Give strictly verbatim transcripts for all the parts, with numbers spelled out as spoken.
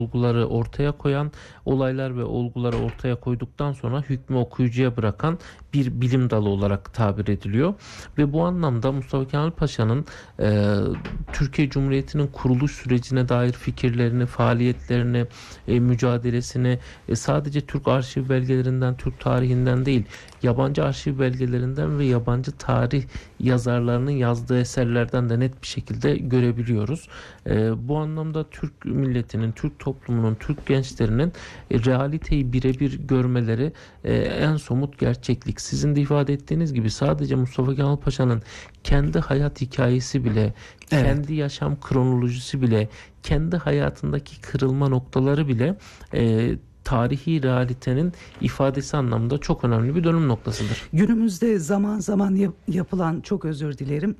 olguları ortaya koyan, olaylar ve olguları ortaya koyduktan sonra hükmü okuyucuya bırakan bir bilim dalı olarak tabir ediliyor. Ve bu anlamda Mustafa Kemal Paşa'nın e, Türkiye Cumhuriyeti'nin kuruluş sürecine dair fikirlerini, faaliyetlerini, e, mücadelesini e, sadece Türk arşiv belgelerinden, Türk tarihinden değil, yabancı arşiv belgelerinden ve yabancı tarih yazarlarının yazdığı eserlerden de net bir şekilde görebiliyoruz. E, bu anlamda Türk milletinin, Türk toplumunun, Türk gençlerinin e, realiteyi birebir görmeleri e, en somut gerçeklik. Sizin de ifade ettiğiniz gibi sadece Mustafa Kemal Paşa'nın kendi hayat hikayesi bile, Evet. kendi yaşam kronolojisi bile, kendi hayatındaki kırılma noktaları bile e, tarihi realitenin ifadesi anlamında çok önemli bir dönüm noktasıdır. Günümüzde zaman zaman yap- yapılan, çok özür dilerim.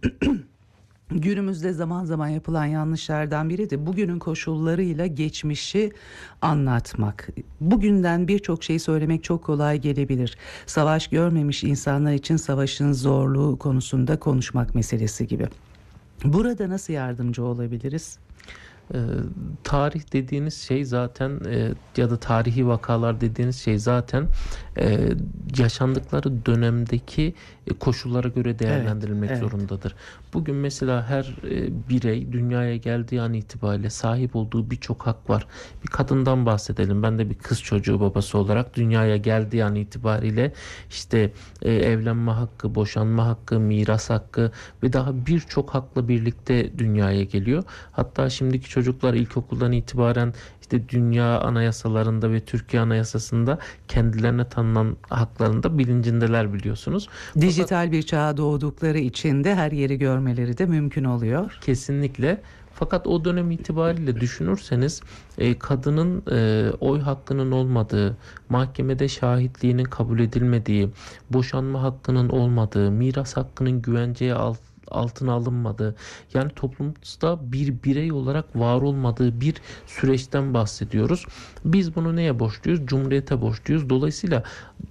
Günümüzde zaman zaman yapılan yanlışlardan biri de bugünün koşullarıyla geçmişi anlatmak. Bugünden birçok şey söylemek çok kolay gelebilir. Savaş görmemiş insanlar için savaşın zorluğu konusunda konuşmak meselesi gibi. Burada nasıl yardımcı olabiliriz? E, tarih dediğiniz şey zaten e, ya da tarihi vakalar dediğiniz şey zaten e, yaşandıkları dönemdeki e, koşullara göre değerlendirilmek Evet, evet. zorundadır. Bugün mesela her e, birey dünyaya geldiği an itibariyle sahip olduğu birçok hak var. Bir kadından bahsedelim. Ben de bir kız çocuğu babası olarak dünyaya geldiği an itibariyle işte e, evlenme hakkı, boşanma hakkı, miras hakkı ve daha birçok hakla birlikte dünyaya geliyor. Hatta şimdiki çocuklar ilkokuldan itibaren işte dünya anayasalarında ve Türkiye anayasasında kendilerine tanınan haklarında bilincindeler, biliyorsunuz. Dijital bir çağa doğdukları için de her yeri görmeleri de mümkün oluyor. Kesinlikle. Fakat o dönem itibariyle düşünürseniz e, kadının e, oy hakkının olmadığı, mahkemede şahitliğinin kabul edilmediği, boşanma hakkının olmadığı, miras hakkının güvenceye al, altına alınmadığı, yani toplumda bir birey olarak var olmadığı bir süreçten bahsediyoruz. Biz bunu neye borçluyuz? Cumhuriyete borçluyuz. Dolayısıyla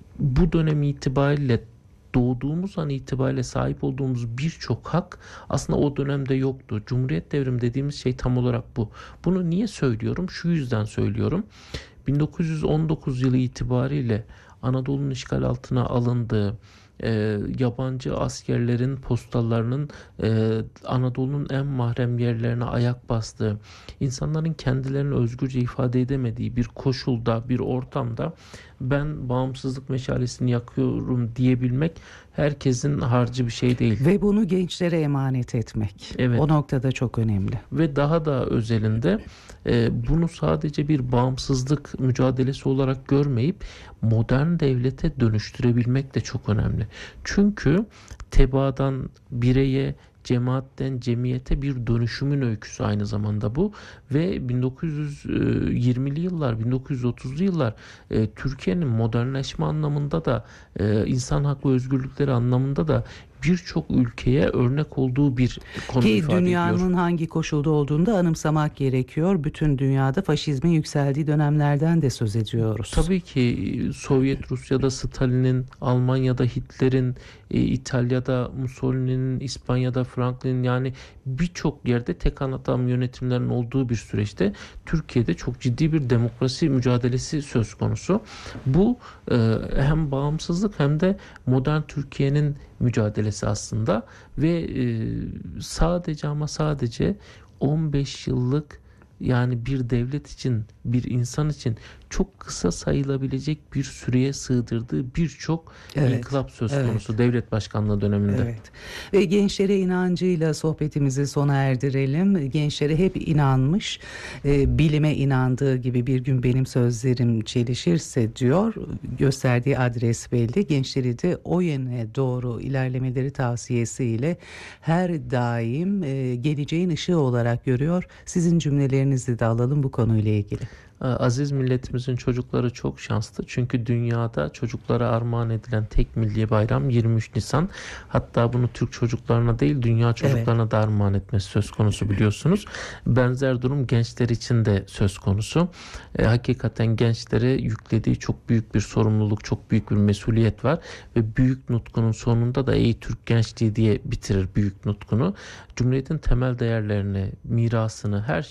bu dönem itibariyle doğduğumuz an itibariyle sahip olduğumuz birçok hak aslında o dönemde yoktu. Cumhuriyet devrimi dediğimiz şey tam olarak bu. Bunu niye söylüyorum? Şu yüzden söylüyorum. bin dokuz yüz on dokuz yılı itibariyle Anadolu'nun işgal altına alındığı, e, yabancı askerlerin postallarının e, Anadolu'nun en mahrem yerlerine ayak bastığı, insanların kendilerini özgürce ifade edemediği bir koşulda, bir ortamda ben bağımsızlık meşalesini yakıyorum diyebilmek herkesin harcı bir şey değil. Ve bunu gençlere emanet etmek. Evet. O noktada çok önemli. Ve daha da özelinde e, bunu sadece bir bağımsızlık mücadelesi olarak görmeyip modern devlete dönüştürebilmek de çok önemli. Çünkü tebaadan bireye, cemaatten cemiyete bir dönüşümün öyküsü aynı zamanda bu. Ve bin dokuz yüz yirmili yıllar, bin dokuz yüz otuzlu yıllar e, Türkiye'nin modernleşme anlamında da e, insan hak ve özgürlükleri anlamında da birçok ülkeye örnek olduğu bir konu Ki ifade dünyanın ediyor. hangi koşulda olduğunu da anımsamak gerekiyor. Bütün dünyada faşizmin yükseldiği dönemlerden de söz ediyoruz. Tabii ki Sovyet Rusya'da Stalin'in, Almanya'da Hitler'in, e, İtalya'da Mussolini'nin, İspanya'da Franklin'in, yani birçok yerde tek adam yönetimlerinin olduğu bir süreçte Türkiye'de çok ciddi bir demokrasi mücadelesi söz konusu. Bu e, hem bağımsızlık hem de modern Türkiye'nin mücadelesi aslında ve e, sadece ama sadece on beş yıllık, yani bir devlet için, bir insan için çok kısa sayılabilecek bir süreye sığdırdığı birçok Evet, inkılap söz evet. konusu devlet başkanlığı döneminde. Evet. Ve gençlere inancıyla sohbetimizi sona erdirelim. Gençlere hep inanmış, e, bilime inandığı gibi bir gün benim sözlerim çelişirse diyor, gösterdiği adres belli. Gençleri de o yöne doğru ilerlemeleri tavsiyesiyle her daim e, geleceğin ışığı olarak görüyor. Sizin cümlelerinizi de alalım bu konuyla ilgili. Aziz milletimizin çocukları çok şanslı. Çünkü dünyada çocuklara armağan edilen tek milli bayram yirmi üç Nisan. Hatta bunu Türk çocuklarına değil, dünya çocuklarına evet. da armağan etmesi söz konusu, biliyorsunuz. Benzer durum gençler için de söz konusu. E, hakikaten gençlere yüklediği çok büyük bir sorumluluk, çok büyük bir mesuliyet var. Ve büyük nutkunun sonunda da ey Türk gençliği diye bitirir büyük nutkunu. Cumhuriyetin temel değerlerini, mirasını, her şeyi gençler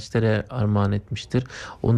gençlere armağan etmiştir.